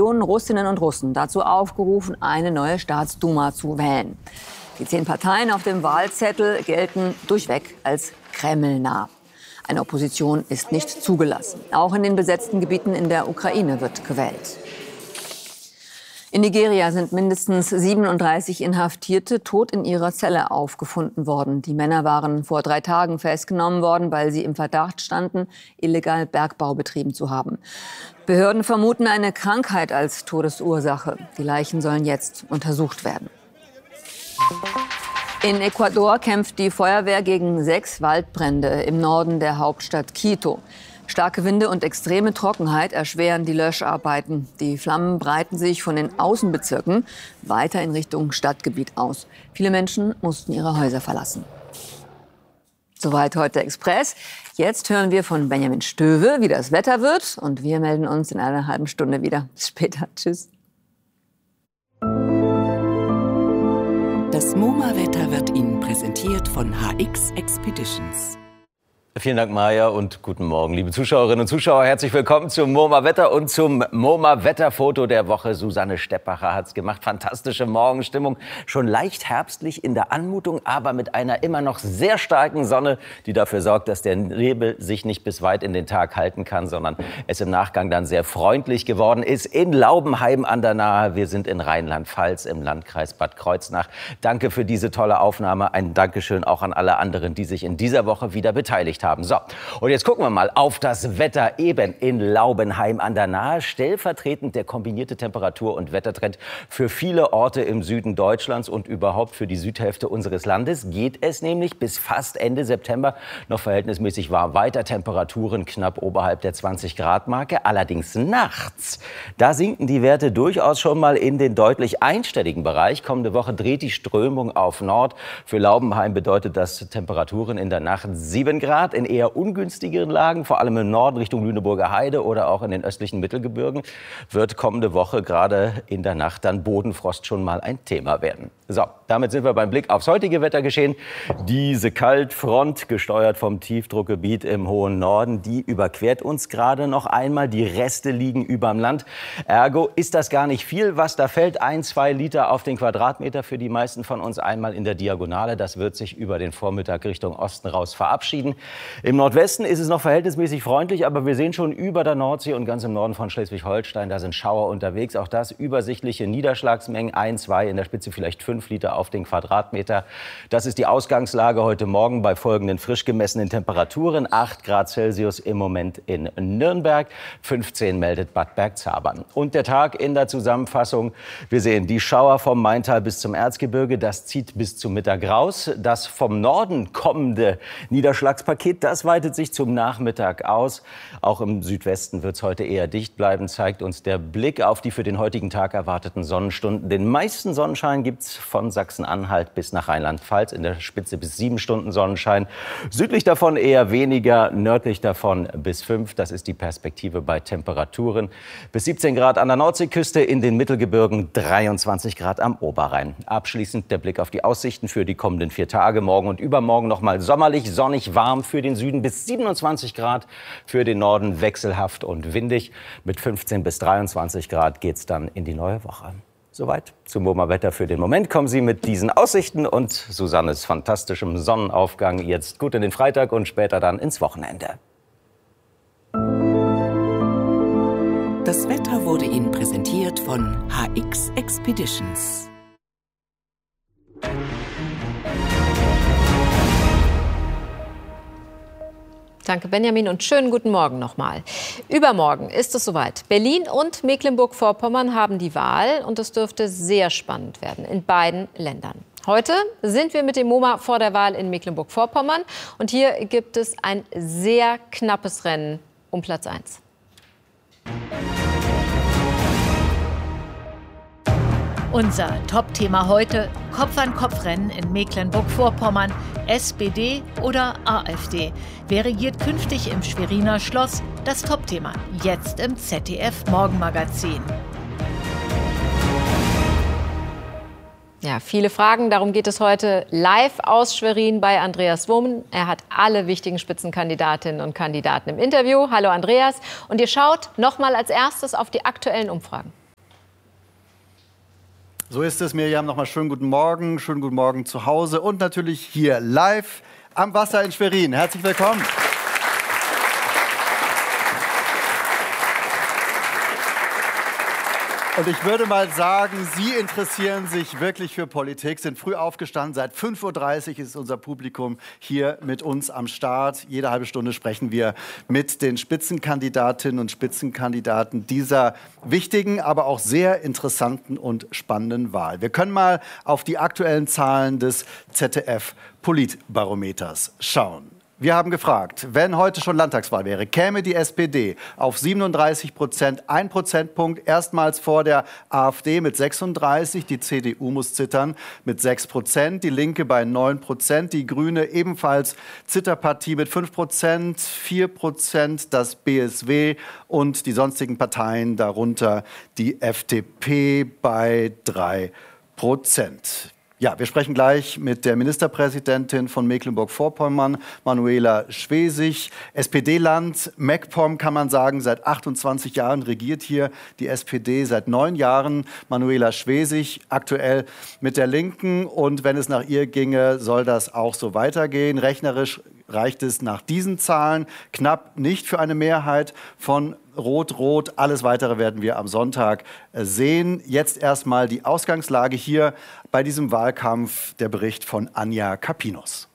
Millionen Russinnen und Russen dazu aufgerufen, eine neue Staatsduma zu wählen. Die 10 Parteien auf dem Wahlzettel gelten durchweg als kremlnah. Eine Opposition ist nicht zugelassen. Auch in den besetzten Gebieten in der Ukraine wird gewählt. In Nigeria sind mindestens 37 Inhaftierte tot in ihrer Zelle aufgefunden worden. Die Männer waren vor 3 Tagen festgenommen worden, weil sie im Verdacht standen, illegal Bergbau betrieben zu haben. Behörden vermuten eine Krankheit als Todesursache. Die Leichen sollen jetzt untersucht werden. In Ecuador kämpft die Feuerwehr gegen 6 Waldbrände im Norden der Hauptstadt Quito. Starke Winde und extreme Trockenheit erschweren die Löscharbeiten. Die Flammen breiten sich von den Außenbezirken weiter in Richtung Stadtgebiet aus. Viele Menschen mussten ihre Häuser verlassen. Soweit heute Express. Jetzt hören wir von Benjamin Stöwe, wie das Wetter wird. Und wir melden uns in einer halben Stunde wieder. Bis später. Tschüss. Das MoMA-Wetter wird Ihnen präsentiert von HX Expeditions. Vielen Dank, Maja, und guten Morgen, liebe Zuschauerinnen und Zuschauer. Herzlich willkommen zum MoMA-Wetter und zum MoMA-Wetterfoto der Woche. Susanne Steppacher hat's gemacht. Fantastische Morgenstimmung. Schon leicht herbstlich in der Anmutung, aber mit einer immer noch sehr starken Sonne, die dafür sorgt, dass der Nebel sich nicht bis weit in den Tag halten kann, sondern es im Nachgang dann sehr freundlich geworden ist. In Laubenheim an der Nahe. Wir sind in Rheinland-Pfalz im Landkreis Bad Kreuznach. Danke für diese tolle Aufnahme. Ein Dankeschön auch an alle anderen, die sich in dieser Woche wieder beteiligt haben. So, und jetzt gucken wir mal auf das Wetter eben in Laubenheim an der Nahe. Stellvertretend der kombinierte Temperatur- und Wettertrend für viele Orte im Süden Deutschlands und überhaupt für die Südhälfte unseres Landes geht es nämlich bis fast Ende September noch verhältnismäßig warm weiter. Temperaturen knapp oberhalb der 20-Grad-Marke. Allerdings nachts, da sinken die Werte durchaus schon mal in den deutlich einstelligen Bereich. Kommende Woche dreht die Strömung auf Nord. Für Laubenheim bedeutet das Temperaturen in der Nacht 7 Grad. In eher ungünstigeren Lagen, vor allem im Norden Richtung Lüneburger Heide oder auch in den östlichen Mittelgebirgen, wird kommende Woche gerade in der Nacht dann Bodenfrost schon mal ein Thema werden. So, damit sind wir beim Blick aufs heutige Wettergeschehen. Diese Kaltfront, gesteuert vom Tiefdruckgebiet im hohen Norden, die überquert uns gerade noch einmal. Die Reste liegen überm Land. Ergo ist das gar nicht viel, was da fällt. 1-2 Liter auf den Quadratmeter für die meisten von uns einmal in der Diagonale. Das wird sich über den Vormittag Richtung Osten raus verabschieden. Im Nordwesten ist es noch verhältnismäßig freundlich, aber wir sehen schon über der Nordsee und ganz im Norden von Schleswig-Holstein, da sind Schauer unterwegs. Auch das übersichtliche Niederschlagsmengen, 1-2, in der Spitze vielleicht 5 Liter auf den Quadratmeter. Das ist die Ausgangslage heute Morgen bei folgenden frisch gemessenen Temperaturen. 8 Grad Celsius im Moment in Nürnberg, 15 meldet Bad Bergzabern. Und der Tag in der Zusammenfassung. Wir sehen die Schauer vom Maintal bis zum Erzgebirge, das zieht bis zum Mittag raus. Das vom Norden kommende Niederschlagspaket, das weitet sich zum Nachmittag aus. Auch im Südwesten wird es heute eher dicht bleiben, zeigt uns der Blick auf die für den heutigen Tag erwarteten Sonnenstunden. Den meisten Sonnenschein gibt es von Sachsen-Anhalt bis nach Rheinland-Pfalz, in der Spitze bis 7 Stunden Sonnenschein. Südlich davon eher weniger, nördlich davon bis 5. Das ist die Perspektive bei Temperaturen. Bis 17 Grad an der Nordseeküste, in den Mittelgebirgen 23 Grad am Oberrhein. Abschließend der Blick auf die Aussichten für die kommenden 4 Tage. Morgen und übermorgen noch mal sommerlich, sonnig, warm für den Süden, bis 27 Grad für den Norden, wechselhaft und windig. Mit 15 bis 23 Grad geht's dann in die neue Woche. Soweit zum MoMA-Wetter für den Moment. Kommen Sie mit diesen Aussichten und Susannes fantastischem Sonnenaufgang jetzt gut in den Freitag und später dann ins Wochenende. Das Wetter wurde Ihnen präsentiert von HX Expeditions. Danke, Benjamin, und schönen guten Morgen nochmal. Übermorgen ist es soweit. Berlin und Mecklenburg-Vorpommern haben die Wahl und es dürfte sehr spannend werden in beiden Ländern. Heute sind wir mit dem MoMA vor der Wahl in Mecklenburg-Vorpommern und hier gibt es ein sehr knappes Rennen um Platz 1. Unser Top-Thema heute: Kopf-an-Kopf-Rennen in Mecklenburg-Vorpommern. SPD oder AfD? Wer regiert künftig im Schweriner Schloss? Das Top-Thema jetzt im ZDF-Morgenmagazin. Ja, viele Fragen. Darum geht es heute live aus Schwerin bei Andreas Wurm. Er hat alle wichtigen Spitzenkandidatinnen und Kandidaten im Interview. Hallo Andreas. Und ihr schaut noch mal als erstes auf die aktuellen Umfragen. So ist es, Miriam. Nochmal schönen guten Morgen zu Hause und natürlich hier live am Wasser in Schwerin. Herzlich willkommen. Und ich würde mal sagen, Sie interessieren sich wirklich für Politik, sind früh aufgestanden. Seit 5:30 Uhr ist unser Publikum hier mit uns am Start. Jede halbe Stunde sprechen wir mit den Spitzenkandidatinnen und Spitzenkandidaten dieser wichtigen, aber auch sehr interessanten und spannenden Wahl. Wir können mal auf die aktuellen Zahlen des ZDF-Politbarometers schauen. Wir haben gefragt, wenn heute schon Landtagswahl wäre, käme die SPD auf 37%, 1 Prozentpunkt, erstmals vor der AfD mit 36%, die CDU muss zittern mit 6%, die Linke bei 9%, die Grüne ebenfalls Zitterpartie mit 5%, 4% das BSW und die sonstigen Parteien, darunter die FDP bei 3%. Ja, wir sprechen gleich mit der Ministerpräsidentin von Mecklenburg-Vorpommern, Manuela Schwesig. SPD-Land, MacPom kann man sagen, seit 28 Jahren regiert hier die SPD, seit 9 Jahren. Manuela Schwesig, aktuell mit der Linken. Und wenn es nach ihr ginge, soll das auch so weitergehen. Rechnerisch reicht es nach diesen Zahlen knapp nicht für eine Mehrheit von Rot-Rot. Alles Weitere werden wir am Sonntag sehen. Jetzt erstmal die Ausgangslage hier bei diesem Wahlkampf, der Bericht von Anja Kapinos.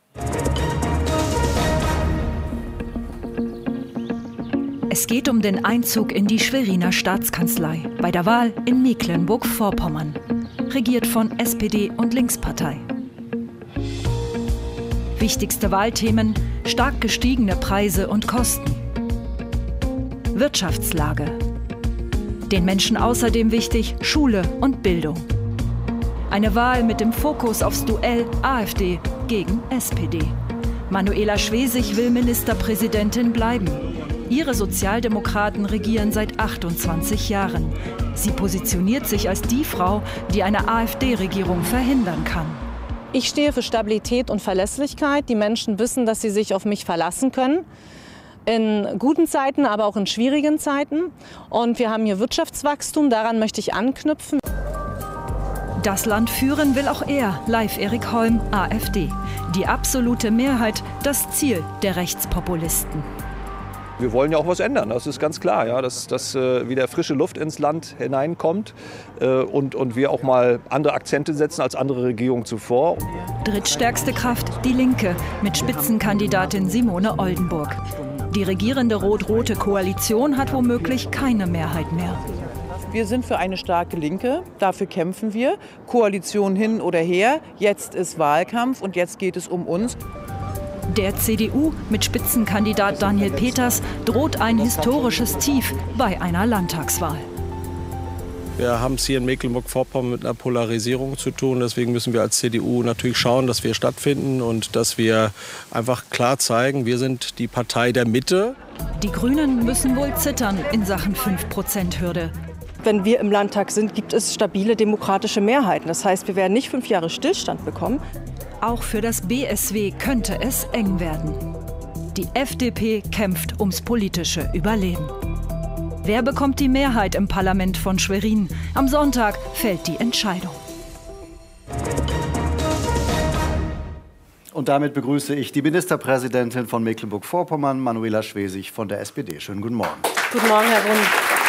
Es geht um den Einzug in die Schweriner Staatskanzlei bei der Wahl in Mecklenburg-Vorpommern, regiert von SPD und Linkspartei. Wichtigste Wahlthemen: stark gestiegene Preise und Kosten. Wirtschaftslage. Den Menschen außerdem wichtig Schule und Bildung. Eine Wahl mit dem Fokus aufs Duell AfD gegen SPD. Manuela Schwesig will Ministerpräsidentin bleiben. Ihre Sozialdemokraten regieren seit 28 Jahren. Sie positioniert sich als die Frau, die eine AfD-Regierung verhindern kann. Ich stehe für Stabilität und Verlässlichkeit. Die Menschen wissen, dass sie sich auf mich verlassen können. In guten Zeiten, aber auch in schwierigen Zeiten. Und wir haben hier Wirtschaftswachstum, daran möchte ich anknüpfen. Das Land führen will auch er, Leif Erik Holm, AfD. Die absolute Mehrheit, das Ziel der Rechtspopulisten. Wir wollen ja auch was ändern, das ist ganz klar, ja, dass wieder frische Luft ins Land hineinkommt und wir auch mal andere Akzente setzen als andere Regierungen zuvor. Drittstärkste Kraft, die Linke, mit Spitzenkandidatin Simone Oldenburg. Die regierende rot-rote Koalition hat womöglich keine Mehrheit mehr. Wir sind für eine starke Linke, dafür kämpfen wir. Koalition hin oder her, jetzt ist Wahlkampf und jetzt geht es um uns. Der CDU mit Spitzenkandidat Daniel Peters droht ein historisches Tief bei einer Landtagswahl. Wir haben es hier in Mecklenburg-Vorpommern mit einer Polarisierung zu tun. Deswegen müssen wir als CDU natürlich schauen, dass wir stattfinden und dass wir einfach klar zeigen, wir sind die Partei der Mitte. Die Grünen müssen wohl zittern in Sachen 5%-Hürde. Wenn wir im Landtag sind, gibt es stabile demokratische Mehrheiten. Das heißt, wir werden nicht 5 Jahre Stillstand bekommen. Auch für das BSW könnte es eng werden. Die FDP kämpft ums politische Überleben. Wer bekommt die Mehrheit im Parlament von Schwerin? Am Sonntag fällt die Entscheidung. Und damit begrüße ich die Ministerpräsidentin von Mecklenburg-Vorpommern, Manuela Schwesig von der SPD. Schönen guten Morgen. Guten Morgen, Herr Brunn.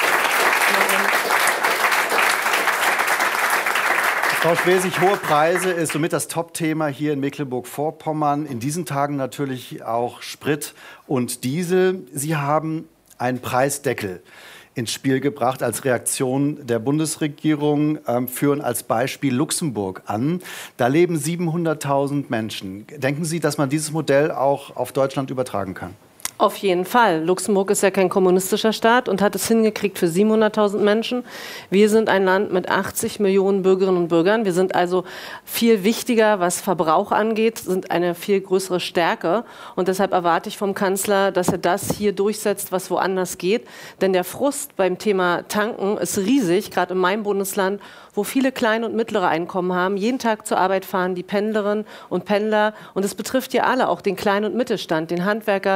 Frau Schwesig, hohe Preise ist somit das Top-Thema hier in Mecklenburg-Vorpommern. In diesen Tagen natürlich auch Sprit und Diesel. Sie haben einen Preisdeckel ins Spiel gebracht als Reaktion der Bundesregierung, führen als Beispiel Luxemburg an. Da leben 700.000 Menschen. Denken Sie, dass man dieses Modell auch auf Deutschland übertragen kann? Auf jeden Fall. Luxemburg ist ja kein kommunistischer Staat und hat es hingekriegt für 700.000 Menschen. Wir sind ein Land mit 80 Millionen Bürgerinnen und Bürgern. Wir sind also viel wichtiger, was Verbrauch angeht, sind eine viel größere Stärke. Und deshalb erwarte ich vom Kanzler, dass er das hier durchsetzt, was woanders geht. Denn der Frust beim Thema Tanken ist riesig, gerade in meinem Bundesland, wo viele kleine und mittlere Einkommen haben, jeden Tag zur Arbeit fahren, die Pendlerinnen und Pendler. Und es betrifft ja alle, auch den Klein- und Mittelstand, den Handwerker, die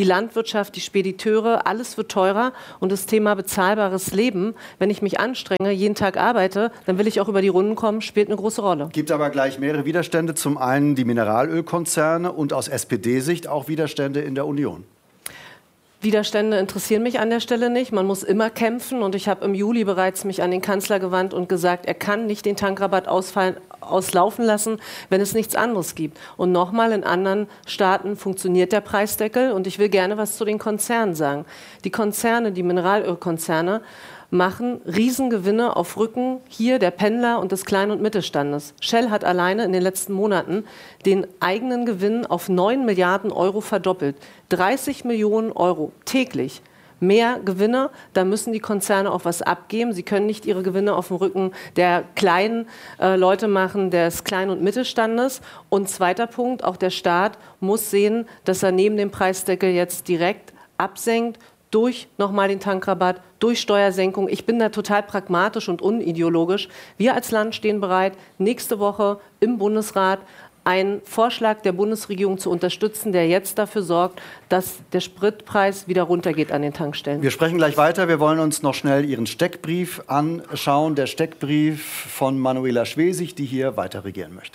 Landwirtschaft, die Spediteure, alles wird teurer. Und das Thema bezahlbares Leben, wenn ich mich anstrenge, jeden Tag arbeite, dann will ich auch über die Runden kommen, spielt eine große Rolle. Gibt aber gleich mehrere Widerstände. Zum einen die Mineralölkonzerne und aus SPD-Sicht auch Widerstände in der Union. Widerstände interessieren mich an der Stelle nicht. Man muss immer kämpfen. Und ich habe im Juli bereits mich an den Kanzler gewandt und gesagt, er kann nicht den Tankrabatt auslaufen lassen, wenn es nichts anderes gibt. Und nochmal, in anderen Staaten funktioniert der Preisdeckel. Und ich will gerne was zu den Konzernen sagen. Die Konzerne, die Mineralölkonzerne, machen Riesengewinne auf Rücken hier der Pendler und des Klein- und Mittelstandes. Shell hat alleine in den letzten Monaten den eigenen Gewinn auf 9 Milliarden Euro verdoppelt. 30 Millionen Euro täglich. Mehr Gewinne, da müssen die Konzerne auch was abgeben. Sie können nicht ihre Gewinne auf dem Rücken der kleinen Leute machen, des Klein- und Mittelstandes. Und zweiter Punkt, auch der Staat muss sehen, dass er neben dem Preisdeckel jetzt direkt absenkt, durch nochmal den Tankrabatt, durch Steuersenkung. Ich bin da total pragmatisch und unideologisch. Wir als Land stehen bereit, nächste Woche im Bundesrat einen Vorschlag der Bundesregierung zu unterstützen, der jetzt dafür sorgt, dass der Spritpreis wieder runtergeht an den Tankstellen. Wir sprechen gleich weiter. Wir wollen uns noch schnell Ihren Steckbrief anschauen. Der Steckbrief von Manuela Schwesig, die hier weiter regieren möchte.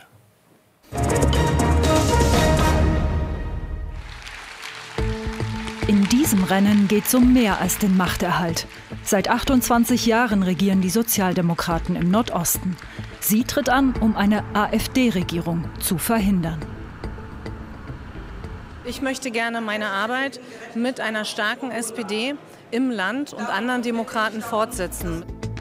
In diesem Rennen geht es um mehr als den Machterhalt. Seit 28 Jahren regieren die Sozialdemokraten im Nordosten. Sie tritt an, um eine AfD-Regierung zu verhindern. Ich möchte gerne meine Arbeit mit einer starken SPD im Land und anderen Demokraten fortsetzen.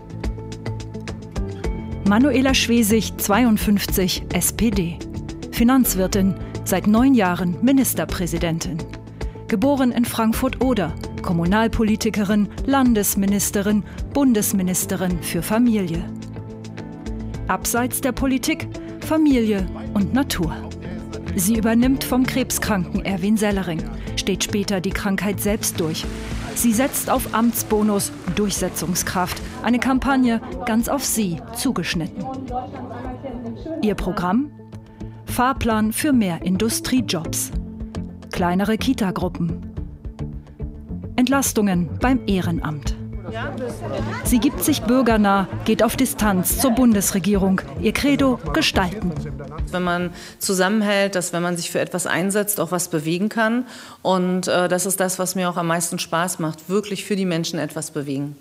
Manuela Schwesig, 52, SPD. Finanzwirtin, seit 9 Jahren Ministerpräsidentin. Geboren in Frankfurt-Oder, Kommunalpolitikerin, Landesministerin, Bundesministerin für Familie. Abseits der Politik, Familie und Natur. Sie übernimmt vom krebskranken Erwin Sellering, steht später die Krankheit selbst durch. Sie setzt auf Amtsbonus, Durchsetzungskraft, eine Kampagne ganz auf sie zugeschnitten. Ihr Programm? Fahrplan für mehr Industriejobs. Kleinere Kita-Gruppen. Entlastungen beim Ehrenamt. Sie gibt sich bürgernah, geht auf Distanz zur Bundesregierung. Ihr Credo: gestalten. Wenn man zusammenhält, dass wenn man sich für etwas einsetzt, auch was bewegen kann. Und das ist das, was mir auch am meisten Spaß macht, wirklich für die Menschen etwas bewegen.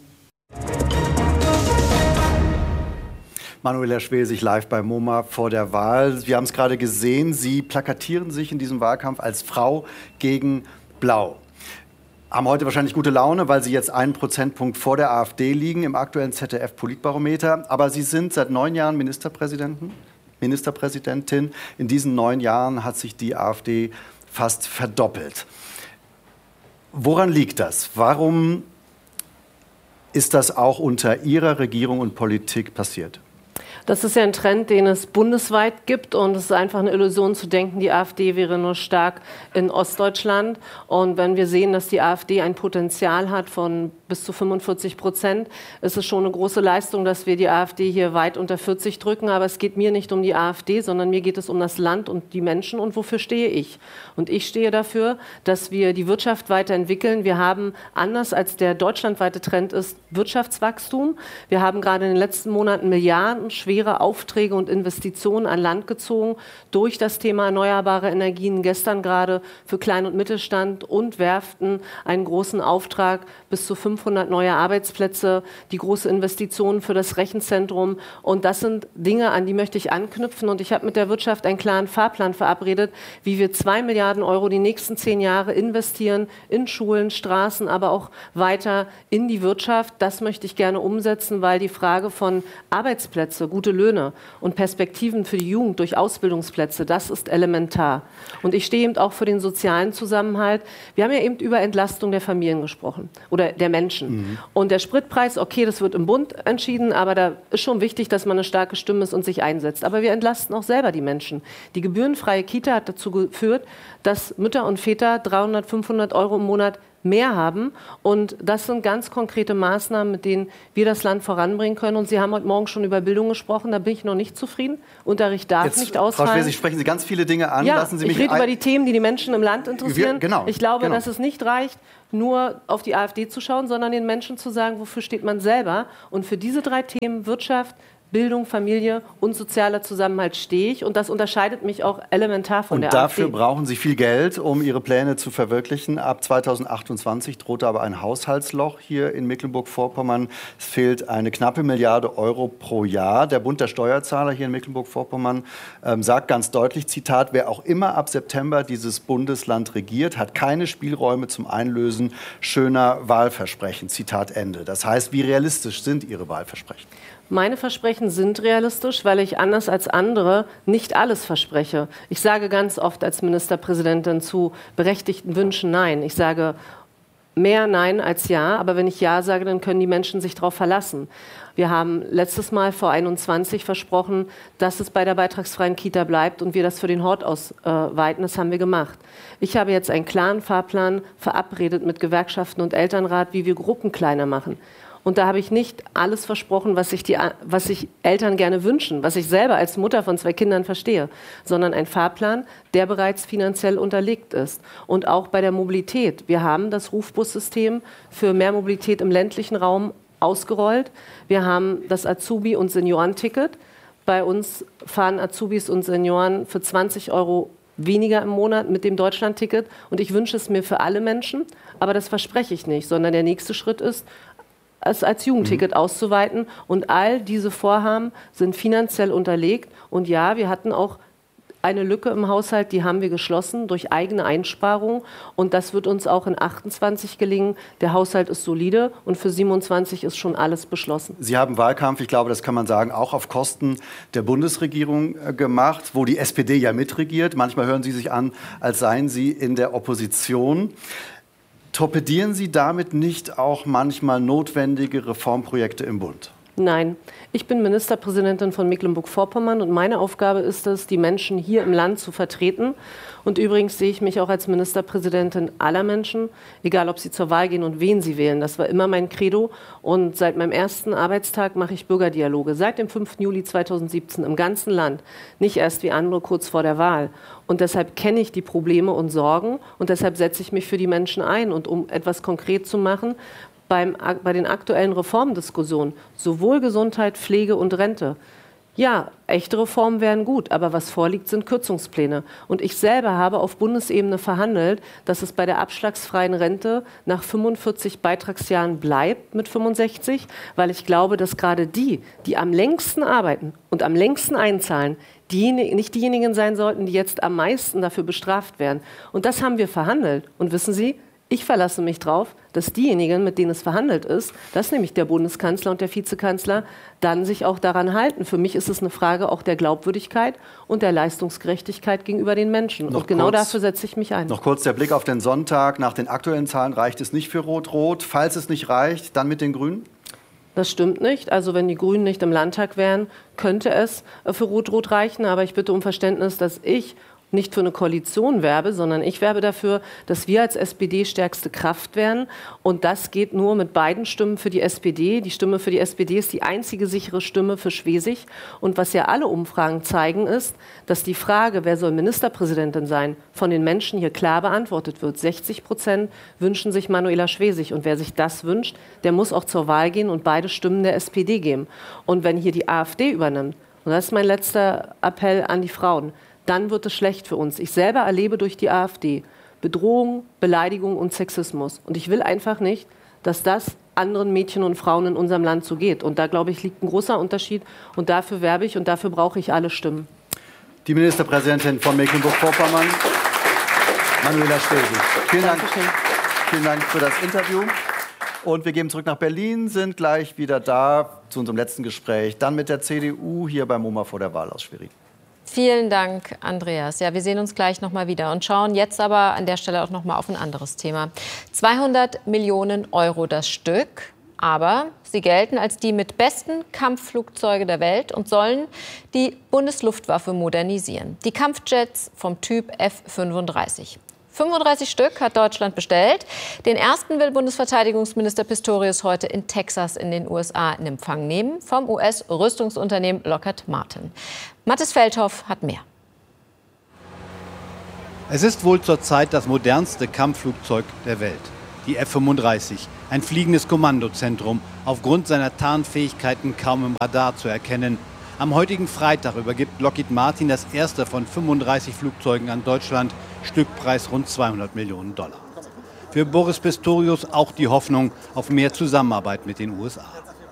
Manuela Schwesig live bei MoMA vor der Wahl. Wir haben es gerade gesehen, Sie plakatieren sich in diesem Wahlkampf als Frau gegen Blau. Haben heute wahrscheinlich gute Laune, weil Sie jetzt 1 Prozentpunkt vor der AfD liegen im aktuellen ZDF-Politbarometer. Aber Sie sind seit 9 Jahren Ministerpräsidentin. In diesen 9 Jahren hat sich die AfD fast verdoppelt. Woran liegt das? Warum ist das auch unter Ihrer Regierung und Politik passiert? Das ist ja ein Trend, den es bundesweit gibt. Und es ist einfach eine Illusion zu denken, die AfD wäre nur stark in Ostdeutschland. Und wenn wir sehen, dass die AfD ein Potenzial hat von bis zu 45%, ist es schon eine große Leistung, dass wir die AfD hier weit unter 40 drücken. Aber es geht mir nicht um die AfD, sondern mir geht es um das Land und die Menschen. Und wofür stehe ich? Und ich stehe dafür, dass wir die Wirtschaft weiterentwickeln. Wir haben, anders als der deutschlandweite Trend ist, Wirtschaftswachstum. Wir haben gerade in den letzten Monaten milliardenschwere Aufträge und Investitionen an Land gezogen durch das Thema erneuerbare Energien. Gestern gerade für Klein- und Mittelstand und Werften einen großen Auftrag, bis zu 500 neue Arbeitsplätze, die große Investitionen für das Rechenzentrum. Und das sind Dinge, an die möchte ich anknüpfen. Und ich habe mit der Wirtschaft einen klaren Fahrplan verabredet, wie wir 2 Milliarden Euro die nächsten 10 Jahre investieren in Schulen, Straßen, aber auch weiter in die Wirtschaft. Das möchte ich gerne umsetzen, weil die Frage von Arbeitsplätze, gute Löhne und Perspektiven für die Jugend durch Ausbildungsplätze, das ist elementar. Und ich stehe eben auch für den sozialen Zusammenhalt. Wir haben ja eben über Entlastung der Familien gesprochen oder der Menschen. Und der Spritpreis, okay, das wird im Bund entschieden, aber da ist schon wichtig, dass man eine starke Stimme ist und sich einsetzt. Aber wir entlasten auch selber die Menschen. Die gebührenfreie Kita hat dazu geführt, dass Mütter und Väter 300, 500 Euro im Monat mehr haben. Und das sind ganz konkrete Maßnahmen, mit denen wir das Land voranbringen können. Und Sie haben heute Morgen schon über Bildung gesprochen. Da bin ich noch nicht zufrieden. Unterricht darf nicht ausfallen. Frau Schwesig, sprechen Sie ganz viele Dinge an. Ja, Lassen Sie mich ich rede über die Themen, die die Menschen im Land interessieren. Genau, ich glaube, dass es nicht reicht, nur auf die AfD zu schauen, sondern den Menschen zu sagen, wofür steht man selber. Und für diese 3 Themen, Wirtschaft, Bildung, Familie und sozialer Zusammenhalt, stehe ich. Und das unterscheidet mich auch elementar von der AfD. Und dafür brauchen Sie viel Geld, um Ihre Pläne zu verwirklichen. Ab 2028 droht aber ein Haushaltsloch hier in Mecklenburg-Vorpommern. Es fehlt eine knappe 1 Milliarde Euro pro Jahr. Der Bund der Steuerzahler hier in Mecklenburg-Vorpommern sagt ganz deutlich, Zitat, wer auch immer ab September dieses Bundesland regiert, hat keine Spielräume zum Einlösen schöner Wahlversprechen. Zitat Ende. Das heißt, wie realistisch sind Ihre Wahlversprechen? Meine Versprechen sind realistisch, weil ich anders als andere nicht alles verspreche. Ich sage ganz oft als Ministerpräsidentin zu berechtigten Wünschen Nein. Ich sage mehr Nein als Ja, aber wenn ich Ja sage, dann können die Menschen sich darauf verlassen. Wir haben letztes Mal vor 21 versprochen, dass es bei der beitragsfreien Kita bleibt und wir das für den Hort ausweiten. Das haben wir gemacht. Ich habe jetzt einen klaren Fahrplan verabredet mit Gewerkschaften und Elternrat, wie wir Gruppen kleiner machen. Und da habe ich nicht alles versprochen, was sich Eltern gerne wünschen, was ich selber als Mutter von 2 Kindern verstehe, sondern ein Fahrplan, der bereits finanziell unterlegt ist. Und auch bei der Mobilität. Wir haben das Rufbussystem für mehr Mobilität im ländlichen Raum ausgerollt. Wir haben das Azubi- und Seniorenticket. Bei uns fahren Azubis und Senioren für 20 € weniger im Monat mit dem Deutschlandticket. Und ich wünsche es mir für alle Menschen, aber das verspreche ich nicht, sondern der nächste Schritt ist, es als Jugendticket auszuweiten. Und all diese Vorhaben sind finanziell unterlegt. Und ja, wir hatten auch eine Lücke im Haushalt, die haben wir geschlossen durch eigene Einsparungen. Und das wird uns auch in 28 gelingen. Der Haushalt ist solide und für 27 ist schon alles beschlossen. Sie haben Wahlkampf, ich glaube, das kann man sagen, auch auf Kosten der Bundesregierung gemacht, wo die SPD ja mitregiert. Manchmal hören Sie sich an, als seien Sie in der Opposition. Torpedieren Sie damit nicht auch manchmal notwendige Reformprojekte im Bund? Nein, ich bin Ministerpräsidentin von Mecklenburg-Vorpommern und meine Aufgabe ist es, die Menschen hier im Land zu vertreten. Und übrigens sehe ich mich auch als Ministerpräsidentin aller Menschen, egal ob sie zur Wahl gehen und wen sie wählen. Das war immer mein Credo. Und seit meinem ersten Arbeitstag mache ich Bürgerdialoge. Seit dem 5. Juli 2017 im ganzen Land. Nicht erst wie andere kurz vor der Wahl. Und deshalb kenne ich die Probleme und Sorgen. Und deshalb setze ich mich für die Menschen ein. Und um etwas konkret zu machen, bei den aktuellen Reformdiskussionen, sowohl Gesundheit, Pflege und Rente. Ja, echte Reformen wären gut, aber was vorliegt, sind Kürzungspläne. Und ich selber habe auf Bundesebene verhandelt, dass es bei der abschlagsfreien Rente nach 45 Beitragsjahren bleibt mit 65, weil ich glaube, dass gerade die am längsten arbeiten und am längsten einzahlen, nicht diejenigen sein sollten, die jetzt am meisten dafür bestraft werden. Und das haben wir verhandelt. Und wissen Sie, ich verlasse mich darauf, dass diejenigen, mit denen es verhandelt ist, das nämlich der Bundeskanzler und der Vizekanzler, dann sich auch daran halten. Für mich ist es eine Frage auch der Glaubwürdigkeit und der Leistungsgerechtigkeit gegenüber den Menschen. Und genau dafür setze ich mich ein. Noch kurz der Blick auf den Sonntag. Nach den aktuellen Zahlen reicht es nicht für Rot-Rot. Falls es nicht reicht, dann mit den Grünen? Das stimmt nicht. Also wenn die Grünen nicht im Landtag wären, könnte es für Rot-Rot reichen. Aber ich bitte um Verständnis, dass ich nicht für eine Koalition werbe, sondern ich werbe dafür, dass wir als SPD stärkste Kraft werden. Und das geht nur mit beiden Stimmen für die SPD. Die Stimme für die SPD ist die einzige sichere Stimme für Schwesig. Und was ja alle Umfragen zeigen, ist, dass die Frage, wer soll Ministerpräsidentin sein, von den Menschen hier klar beantwortet wird. 60% wünschen sich Manuela Schwesig. Und wer sich das wünscht, der muss auch zur Wahl gehen und beide Stimmen der SPD geben. Und wenn hier die AfD übernimmt, und das ist mein letzter Appell an die Frauen, dann wird es schlecht für uns. Ich selber erlebe durch die AfD Bedrohung, Beleidigung und Sexismus. Und ich will einfach nicht, dass das anderen Mädchen und Frauen in unserem Land so geht. Und da, glaube ich, liegt ein großer Unterschied. Und dafür werbe ich und dafür brauche ich alle Stimmen. Die Ministerpräsidentin von Mecklenburg-Vorpommern, Manuela Schwesig. Vielen Dank. Vielen Dank für das Interview. Und wir gehen zurück nach Berlin, sind gleich wieder da zu unserem letzten Gespräch. Dann mit der CDU hier beim MoMA vor der Wahl aus Schwerin. Vielen Dank, Andreas. Ja, wir sehen uns gleich noch mal wieder und schauen jetzt aber an der Stelle auch noch mal auf ein anderes Thema. 200 Millionen Euro das Stück, aber sie gelten als die mit besten Kampfflugzeuge der Welt und sollen die Bundesluftwaffe modernisieren. Die Kampfjets vom Typ F-35. 35 Stück hat Deutschland bestellt. Den ersten will Bundesverteidigungsminister Pistorius heute in Texas in den USA in Empfang nehmen, vom US-Rüstungsunternehmen Lockheed Martin. Mathis Feldhoff hat mehr. Es ist wohl zurzeit das modernste Kampfflugzeug der Welt. Die F-35, ein fliegendes Kommandozentrum, aufgrund seiner Tarnfähigkeiten kaum im Radar zu erkennen. Am heutigen Freitag übergibt Lockheed Martin das erste von 35 Flugzeugen an Deutschland, Stückpreis rund 200 Millionen $. Für Boris Pistorius auch die Hoffnung auf mehr Zusammenarbeit mit den USA.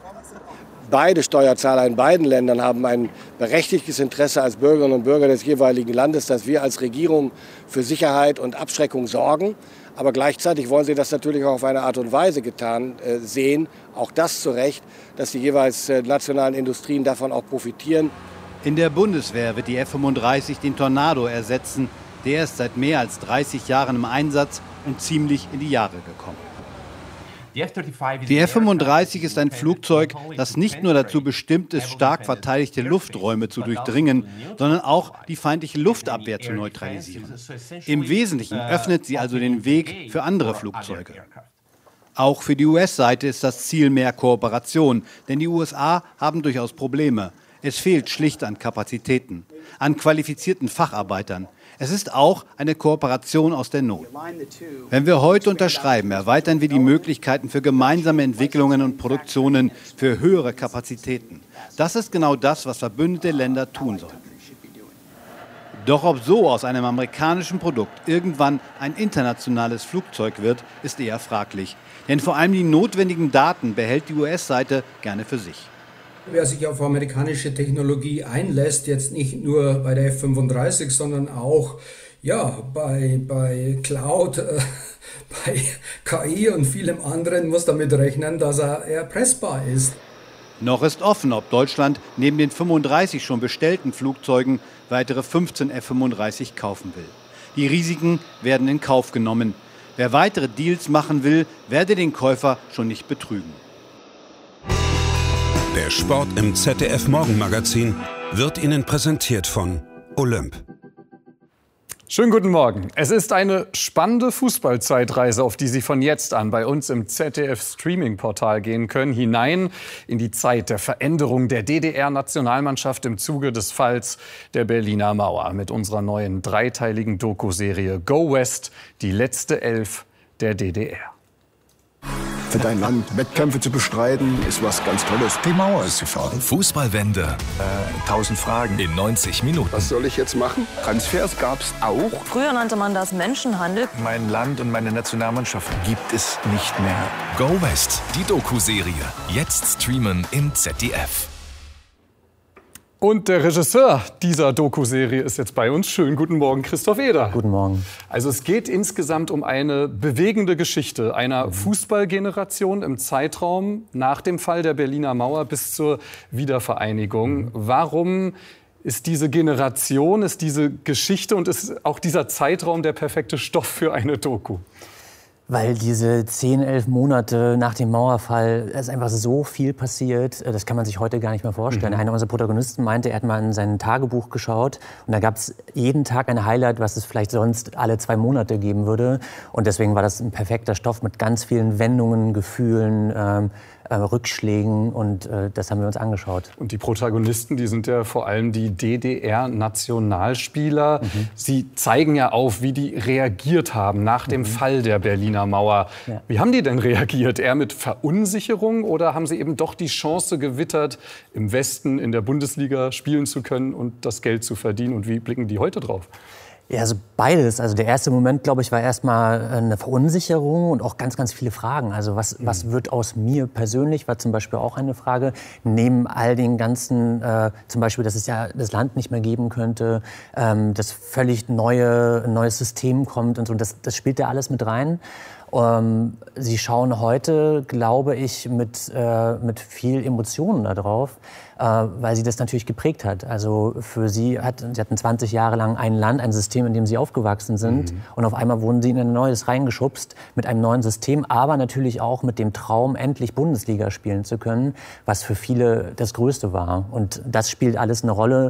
Beide Steuerzahler in beiden Ländern haben ein berechtigtes Interesse als Bürgerinnen und Bürger des jeweiligen Landes, dass wir als Regierung für Sicherheit und Abschreckung sorgen. Aber gleichzeitig wollen sie das natürlich auch auf eine Art und Weise getan sehen, auch das zu Recht, dass die jeweils nationalen Industrien davon auch profitieren. In der Bundeswehr wird die F-35 den Tornado ersetzen. Der ist seit mehr als 30 Jahren im Einsatz und ziemlich in die Jahre gekommen. Die F-35 ist ein Flugzeug, das nicht nur dazu bestimmt ist, stark verteidigte Lufträume zu durchdringen, sondern auch die feindliche Luftabwehr zu neutralisieren. Im Wesentlichen öffnet sie also den Weg für andere Flugzeuge. Auch für die US-Seite ist das Ziel mehr Kooperation, denn die USA haben durchaus Probleme. Es fehlt schlicht an Kapazitäten, an qualifizierten Facharbeitern. Es ist auch eine Kooperation aus der Not. Wenn wir heute unterschreiben, erweitern wir die Möglichkeiten für gemeinsame Entwicklungen und Produktionen für höhere Kapazitäten. Das ist genau das, was verbündete Länder tun sollten. Doch ob so aus einem amerikanischen Produkt irgendwann ein internationales Flugzeug wird, ist eher fraglich. Denn vor allem die notwendigen Daten behält die US-Seite gerne für sich. Wer sich auf amerikanische Technologie einlässt, jetzt nicht nur bei der F-35, sondern auch bei Cloud, bei KI und vielem anderen, muss damit rechnen, dass er erpressbar ist. Noch ist offen, ob Deutschland neben den 35 schon bestellten Flugzeugen weitere 15 F-35 kaufen will. Die Risiken werden in Kauf genommen. Wer weitere Deals machen will, werde den Käufer schon nicht betrügen. Der Sport im ZDF-Morgenmagazin wird Ihnen präsentiert von Olymp. Schönen guten Morgen. Es ist eine spannende Fußballzeitreise, auf die Sie von jetzt an bei uns im ZDF-Streaming-Portal gehen können, hinein in die Zeit der Veränderung der DDR-Nationalmannschaft im Zuge des Falls der Berliner Mauer mit unserer neuen dreiteiligen Doku-Serie Go West, die letzte Elf der DDR. Für dein Land Wettkämpfe zu bestreiten, ist was ganz Tolles. Die Mauer ist gefallen. Fußballwende. 1000 Fragen. In 90 Minuten. Was soll ich jetzt machen? Transfers gab's auch. Früher nannte man das Menschenhandel. Mein Land und meine Nationalmannschaft gibt es nicht mehr. Go West, die Doku-Serie. Jetzt streamen im ZDF. Und der Regisseur dieser Doku-Serie ist jetzt bei uns. Schönen guten Morgen, Christoph Eder. Guten Morgen. Also es geht insgesamt um eine bewegende Geschichte einer Fußballgeneration im Zeitraum nach dem Fall der Berliner Mauer bis zur Wiedervereinigung. Warum ist diese Generation, ist diese Geschichte und ist auch dieser Zeitraum der perfekte Stoff für eine Doku? Weil diese 10, 11 Monate nach dem Mauerfall, es ist einfach so viel passiert, das kann man sich heute gar nicht mehr vorstellen. Einer unserer Protagonisten meinte, er hat mal in sein Tagebuch geschaut und da gab es jeden Tag ein Highlight, was es vielleicht sonst alle 2 Monate geben würde. Und deswegen war das ein perfekter Stoff mit ganz vielen Wendungen, Gefühlen, Rückschlägen und das haben wir uns angeschaut. Und die Protagonisten, die sind ja vor allem die DDR-Nationalspieler. Sie zeigen ja auf, wie die reagiert haben nach dem Fall der Berliner Mauer. Ja. Wie haben die denn reagiert? Eher mit Verunsicherung oder haben sie eben doch die Chance gewittert, im Westen in der Bundesliga spielen zu können und das Geld zu verdienen? Und wie blicken die heute drauf? Ja, also beides. Also der erste Moment, glaube ich, war erstmal eine Verunsicherung und auch ganz, ganz viele Fragen. Also was wird aus mir persönlich, war zum Beispiel auch eine Frage. Neben all den ganzen, zum Beispiel, dass es ja das Land nicht mehr geben könnte, dass völlig neues System kommt und so. Das spielt ja alles mit rein. Sie schauen heute, glaube ich, mit viel Emotionen da drauf, weil sie das natürlich geprägt hat. Also für sie hatten 20 Jahre lang ein Land, ein System, in dem sie aufgewachsen sind. Und auf einmal wurden sie in ein neues reingeschubst mit einem neuen System, aber natürlich auch mit dem Traum, endlich Bundesliga spielen zu können, was für viele das Größte war. Und das spielt alles eine Rolle.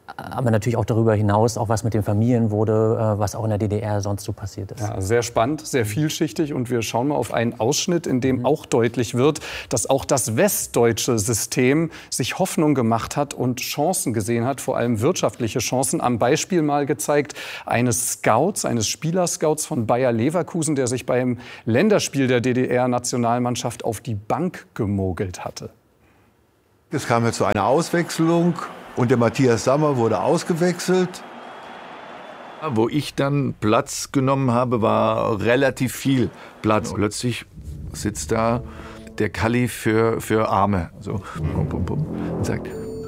aber natürlich auch darüber hinaus, auch was mit den Familien wurde, was auch in der DDR sonst so passiert ist. Ja, sehr spannend, sehr vielschichtig. Und wir schauen mal auf einen Ausschnitt, in dem auch deutlich wird, dass auch das westdeutsche System sich Hoffnung gemacht hat und Chancen gesehen hat, vor allem wirtschaftliche Chancen. Am Beispiel mal gezeigt eines Spielerscouts von Bayer Leverkusen, der sich beim Länderspiel der DDR-Nationalmannschaft auf die Bank gemogelt hatte. Es kam jetzt zu einer Auswechslung und der Matthias Sammer wurde ausgewechselt. Wo ich dann Platz genommen habe, war relativ viel Platz. Plötzlich sitzt da der Kalli für Arme. So, und sagt,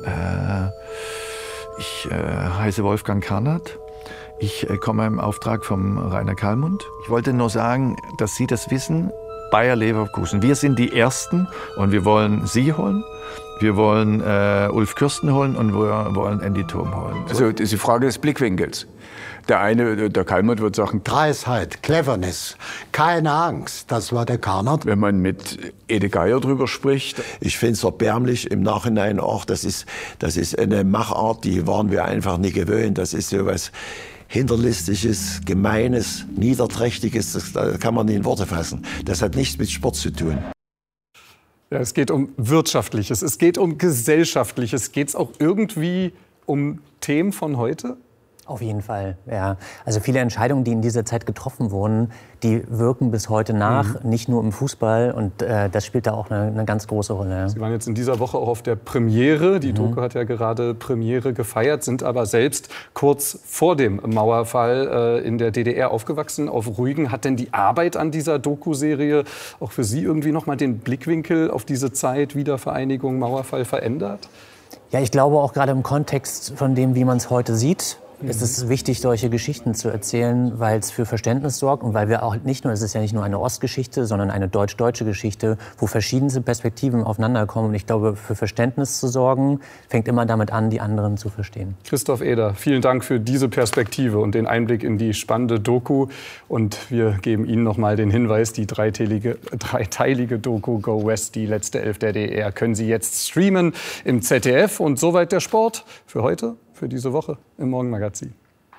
ich heiße Wolfgang Karnath. Ich komme im Auftrag vom Rainer Kallmund. Ich wollte nur sagen, dass Sie das wissen. Bayer Leverkusen. Wir sind die Ersten und wir wollen Sie holen. Wir wollen Ulf Kürsten holen und wir wollen Andy Thom holen. Also das ist die Frage des Blickwinkels. Der eine, der Kallmund, wird sagen, Dreisheit, Cleverness, keine Angst, das war der Karnath. Wenn man mit Ede Geier drüber spricht. Ich finde es erbärmlich im Nachhinein auch, das ist eine Machart, die waren wir einfach nicht gewöhnt. Das ist so was Hinterlistiges, Gemeines, Niederträchtiges, da kann man nicht in Worte fassen. Das hat nichts mit Sport zu tun. Ja, es geht um Wirtschaftliches, es geht um Gesellschaftliches. Geht es auch irgendwie um Themen von heute? Auf jeden Fall, ja. Also viele Entscheidungen, die in dieser Zeit getroffen wurden, die wirken bis heute nach, nicht nur im Fußball. Und das spielt da auch eine ganz große Rolle. Ja. Sie waren jetzt in dieser Woche auch auf der Premiere. Die Doku hat ja gerade Premiere gefeiert, sind aber selbst kurz vor dem Mauerfall in der DDR aufgewachsen, auf Rügen. Hat denn die Arbeit an dieser Doku-Serie auch für Sie irgendwie noch mal den Blickwinkel auf diese Zeit, Wiedervereinigung, Mauerfall verändert? Ja, ich glaube auch gerade im Kontext von dem, wie man es heute sieht, es ist wichtig, solche Geschichten zu erzählen, weil es für Verständnis sorgt und weil wir auch nicht nur, es ist ja nicht nur eine Ostgeschichte, sondern eine deutsch-deutsche Geschichte, wo verschiedenste Perspektiven aufeinanderkommen. Und ich glaube, für Verständnis zu sorgen, fängt immer damit an, die anderen zu verstehen. Christoph Eder, vielen Dank für diese Perspektive und den Einblick in die spannende Doku. Und wir geben Ihnen noch mal den Hinweis, die dreiteilige Doku Go West, die letzte Elf der DDR, können Sie jetzt streamen im ZDF. Und soweit der Sport für heute. Für diese Woche im Morgenmagazin.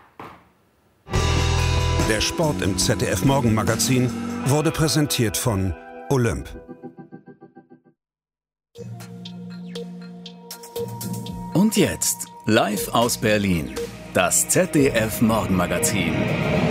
Der Sport im ZDF Morgenmagazin wurde präsentiert von Olymp. Und jetzt live aus Berlin, das ZDF Morgenmagazin.